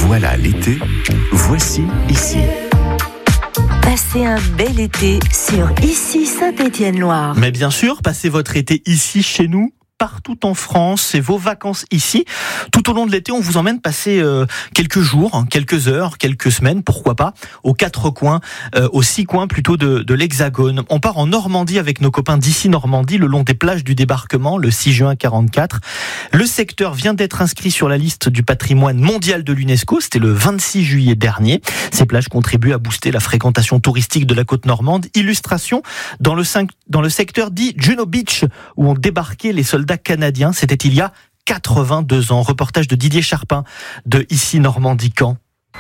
Voilà l'été, voici ici. Passez un bel été sur Ici Saint-Étienne-Loire. Mais bien sûr, passez votre été ici chez nous. Partout en France, c'est vos vacances ici. Tout au long de l'été, on vous emmène passer quelques jours, quelques heures, quelques semaines, pourquoi pas, aux 4 coins, aux 6 coins plutôt de l'Hexagone. On part en Normandie avec nos copains d'Ici Normandie, le long des plages du débarquement, le 6 juin 44. Le secteur vient d'être inscrit sur la liste du patrimoine mondial de l'UNESCO. C'était le 26 juillet dernier. Ces plages contribuent à booster la fréquentation touristique de la côte normande. Illustration dans le secteur dit Juno Beach, où ont débarqué les soldats canadiens. C'était il y a 82 ans. Reportage de Didier Charpin de Ici Normandie-Caen.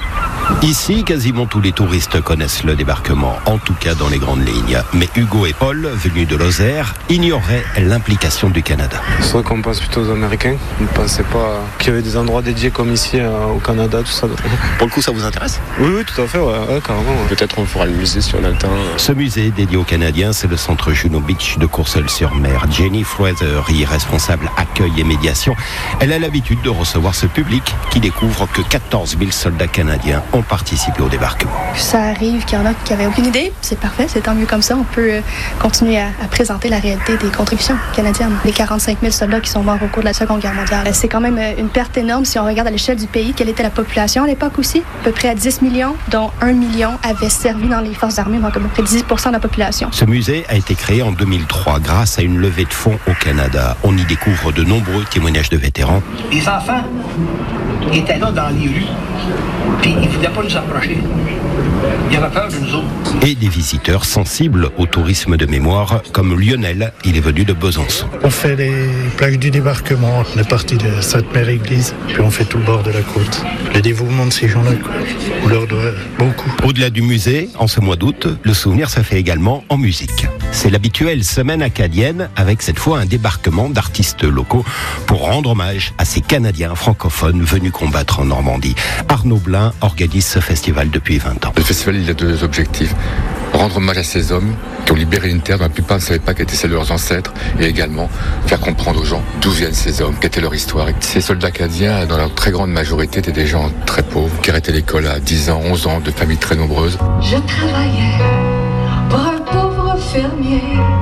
Ici, quasiment tous les touristes connaissent le débarquement, en tout cas dans les grandes lignes. Mais Hugo et Paul, venus de Lozère, ignoraient l'implication du Canada. C'est vrai qu'on pense plutôt aux Américains. On ne pensait pas qu'il y avait des endroits dédiés comme ici au Canada, tout ça. Pour le coup, ça vous intéresse ? Oui, tout à fait, ouais, carrément. Ouais. Peut-être on fera le musée si on a le temps. Ce musée dédié aux Canadiens, c'est le centre Juno Beach de Courseulles-sur-Mer. Jenny Fraser y est responsable accueil et médiation. Elle a l'habitude de recevoir ce public qui découvre que 14 000 soldats canadiens ont participé au débarquement. Ça arrive qu'il y en a qui n'avaient aucune idée, c'est parfait, c'est tant mieux comme ça. On peut continuer à présenter la réalité des contributions canadiennes. Les 45 000 soldats qui sont morts au cours de la Seconde Guerre mondiale. C'est quand même une perte énorme si on regarde à l'échelle du pays, quelle était la population à l'époque aussi. À peu près à 10 millions, dont 1 million avaient servi dans les forces armées, donc à peu près 10% de la population. Ce musée a été créé en 2003 grâce à une levée de fonds au Canada. On y découvre de nombreux témoignages de vétérans. Les enfants étaient là dans les rues. Puis ils ne voulaient pas nous approcher. Ils avaient peur de nous autres. Et des visiteurs sensibles au tourisme de mémoire, comme Lionel, il est venu de Besançon. On fait les plages du débarquement, on est parti de Sainte-Mère-Église, puis on fait tout le bord de la côte. Le dévouement de ces gens-là, on leur doit beaucoup. Au-delà du musée, en ce mois d'août, le souvenir se fait également en musique. C'est l'habituelle semaine acadienne, avec cette fois un débarquement d'artistes locaux pour rendre hommage à ces Canadiens francophones venus combattre en Normandie. Arnaud Blin organise ce festival depuis 20 ans. Le festival, il a 2 objectifs. Rendre hommage à ces hommes qui ont libéré une terre dont la plupart ne savaient pas qu'elle était celle de leurs ancêtres, et également faire comprendre aux gens d'où viennent ces hommes, quelle était leur histoire. Et ces soldats canadiens, dans leur très grande majorité, étaient des gens très pauvres, qui arrêtaient l'école à 10 ans, 11 ans, de familles très nombreuses. Je travaillais pour un pauvre fermier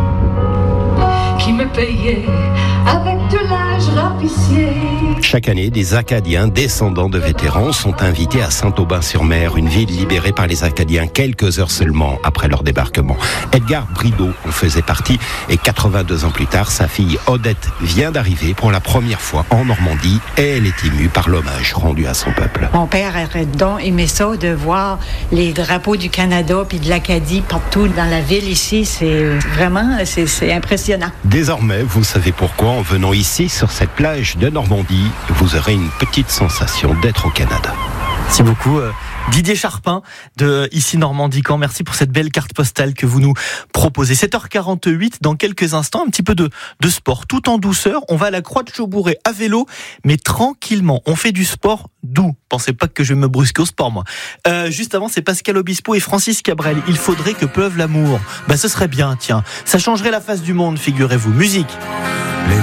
qui me payait avec de l'âge rapissier. Chaque année, des Acadiens descendants de vétérans sont invités à Saint-Aubin-sur-Mer, une ville libérée par les Acadiens quelques heures seulement après leur débarquement. Edgar Brideau en faisait partie et 82 ans plus tard, sa fille Odette vient d'arriver pour la première fois en Normandie et elle est émue par l'hommage rendu à son peuple. Mon père aurait donc aimé ça, de voir les drapeaux du Canada puis de l'Acadie partout dans la ville ici. C'est vraiment, c'est impressionnant. Désormais, vous savez pourquoi, en venant ici, sur cette plage de Normandie, vous aurez une petite sensation d'être au Canada. Merci beaucoup Didier Charpin de Ici Normandie-Caen. Merci pour cette belle carte postale que vous nous proposez. 7h48, dans quelques instants, un petit peu de sport, tout en douceur. On va à la Croix de Chaubourg à vélo, mais tranquillement. On fait du sport doux. Pensez pas que je vais me brusquer au sport, moi. Juste avant, c'est Pascal Obispo et Francis Cabrel. Il faudrait que pleuve l'amour. Ce serait bien, tiens. Ça changerait la face du monde, figurez-vous. Musique.